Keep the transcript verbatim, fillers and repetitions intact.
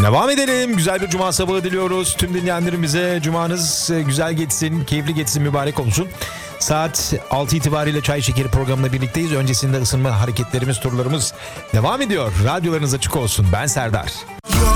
Devam edelim. Güzel bir cuma sabahı diliyoruz. Tüm dinleyenlerimize cumanız güzel geçsin, keyifli geçsin, mübarek olsun. Saat altı itibariyle Çay Şekeri programında birlikteyiz. Öncesinde ısınma hareketlerimiz, turlarımız devam ediyor. Radyolarınız açık olsun. Ben Serdar.